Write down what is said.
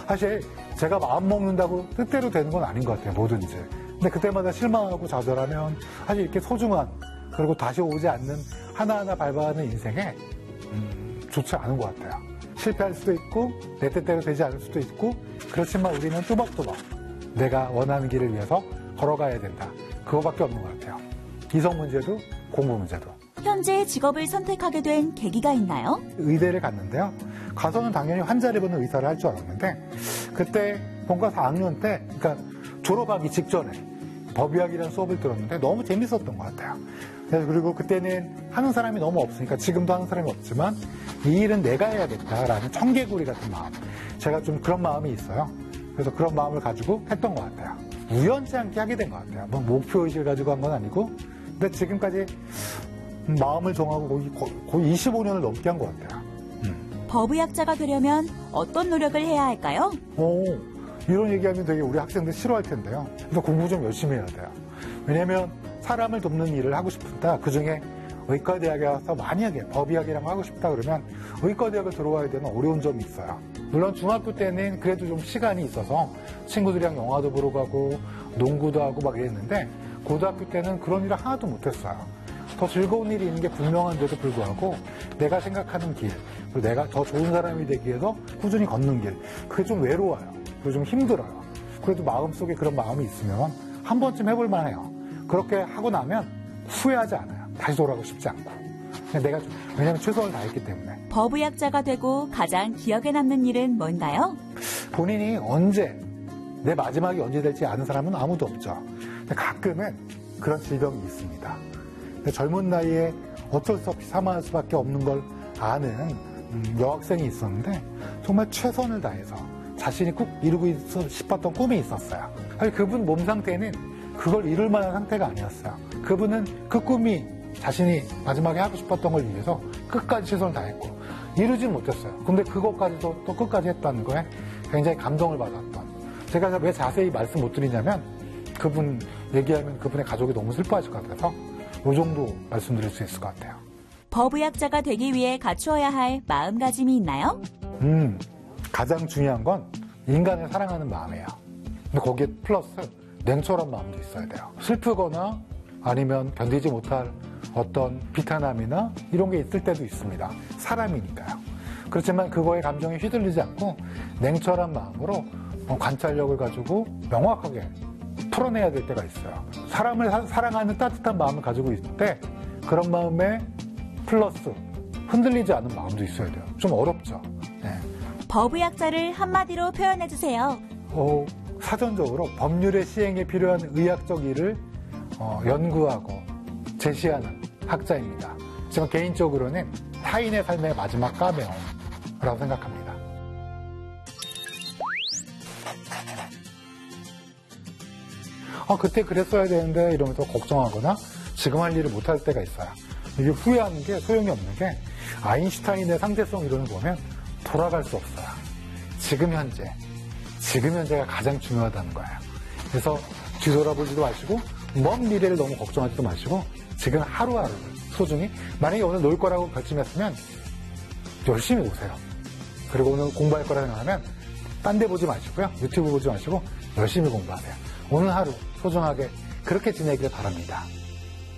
사실 제가 마음 먹는다고 뜻대로 되는 건 아닌 것 같아요, 뭐든지. 근데 그때마다 실망하고 좌절하면 사실 이렇게 소중한, 그리고 다시 오지 않는 하나하나 밟아가는 인생에 좋지 않은 것 같아요. 실패할 수도 있고 내 뜻대로 되지 않을 수도 있고, 그렇지만 우리는 뚜벅뚜벅 내가 원하는 길을 위해서 걸어가야 된다. 그거밖에 없는 것 같아요. 이성 문제도 공부 문제도. 현재 직업을 선택하게 된 계기가 있나요? 의대를 갔는데요. 가서는 당연히 환자를 보는 의사를 할 줄 알았는데, 그때 본과 4학년 때, 그러니까 졸업하기 직전에 법의학이라는 수업을 들었는데 너무 재밌었던 것 같아요. 그리고 그때는 하는 사람이 너무 없으니까, 지금도 하는 사람이 없지만 이 일은 내가 해야겠다라는 청개구리 같은 마음, 제가 좀 그런 마음이 있어요. 그래서 그런 마음을 가지고 했던 것 같아요. 우연치 않게 하게 된 것 같아요. 뭐 목표의식을 가지고 한 건 아니고, 근데 지금까지 마음을 정하고 거의 25년을 넘게 한 것 같아요. 법의학자가 되려면 어떤 노력을 해야 할까요? 이런 얘기하면 되게 우리 학생들 싫어할 텐데요. 그래서 공부 좀 열심히 해야 돼요. 왜냐면 사람을 돕는 일을 하고 싶다. 그중에 의과대학에 와서 만약에 법의학이랑 하고 싶다 그러면 의과대학을 들어와야 되는 어려운 점이 있어요. 물론 중학교 때는 그래도 좀 시간이 있어서 친구들이랑 영화도 보러 가고 농구도 하고 막 이랬는데, 고등학교 때는 그런 일을 하나도 못했어요. 더 즐거운 일이 있는 게 분명한데도 불구하고 내가 생각하는 길, 그리고 내가 더 좋은 사람이 되기 위해서 꾸준히 걷는 길, 그게 좀 외로워요. 그리고 좀 힘들어요. 그래도 마음속에 그런 마음이 있으면 한 번쯤 해볼 만해요. 그렇게 하고 나면 후회하지 않아요. 다시 돌아가고 싶지 않고. 내가 왜냐면 최선을 다했기 때문에. 법의학자가 되고 가장 기억에 남는 일은 뭔가요? 본인이 언제, 내 마지막이 언제 될지 아는 사람은 아무도 없죠. 근데 가끔은 그런 질병이 있습니다. 근데 젊은 나이에 어쩔 수 없이 사망할 수밖에 없는 걸 아는 여학생이 있었는데, 정말 최선을 다해서 자신이 꼭 이루고 싶었던 꿈이 있었어요. 사실 그분 몸 상태는 그걸 이룰 만한 상태가 아니었어요. 그분은 그 꿈이 자신이 마지막에 하고 싶었던 걸 위해서 끝까지 최선을 다했고 이루지는 못했어요. 근데 그것까지도 또 끝까지 했다는 거에 굉장히 감동을 받았던. 제가 왜 자세히 말씀 못 드리냐면, 그분 얘기하면 그분의 가족이 너무 슬퍼하실 것 같아서 이 정도 말씀드릴 수 있을 것 같아요. 법의학자가 되기 위해 갖추어야 할 마음가짐이 있나요? 가장 중요한 건 인간을 사랑하는 마음이에요. 근데 거기에 플러스 냉철한 마음도 있어야 돼요. 슬프거나 아니면 견디지 못할 어떤 비탄함이나 이런 게 있을 때도 있습니다. 사람이니까요. 그렇지만 그거에 감정에 휘둘리지 않고 냉철한 마음으로 관찰력을 가지고 명확하게 풀어내야 될 때가 있어요. 사람을 사랑하는 따뜻한 마음을 가지고 있을 때 그런 마음에 플러스 흔들리지 않은 마음도 있어야 돼요. 좀 어렵죠. 네. 법의학자를 한마디로 표현해주세요. 사전적으로 법률의 시행에 필요한 의학적 일을 연구하고 제시하는 학자입니다. 지금 개인적으로는 타인의 삶의 마지막 까메오라고 생각합니다. 그때 그랬어야 되는데 이러면서 걱정하거나 지금 할 일을 못할 때가 있어요. 이게 후회하는 게 소용이 없는 게, 아인슈타인의 상대성 이론을 보면 돌아갈 수 없어요. 지금 현재가 가장 중요하다는 거예요. 그래서 뒤돌아보지도 마시고 먼 미래를 너무 걱정하지도 마시고 지금 하루하루를 소중히, 만약에 오늘 놀 거라고 결심했으면 열심히 노세요. 그리고 오늘 공부할 거라 생각하면 딴 데 보지 마시고요. 유튜브 보지 마시고 열심히 공부하세요. 오늘 하루 소중하게 그렇게 지내기를 바랍니다.